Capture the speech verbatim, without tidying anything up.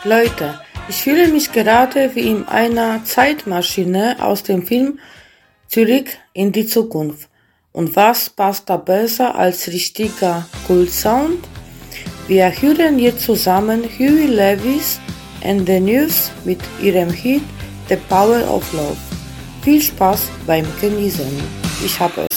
Leute, ich fühle mich gerade wie in einer Zeitmaschine aus dem Film Zurück in die Zukunft. Und was passt da besser als richtiger Kultsound? Wir hören jetzt zusammen Huey Lewis and the News mit ihrem Hit The Power of Love. Viel Spaß beim Genießen. Ich habe es.